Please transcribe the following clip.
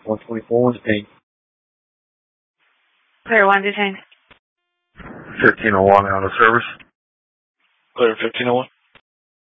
124 detained. Clear 1 detained. 1501 out of service. Clear 1501.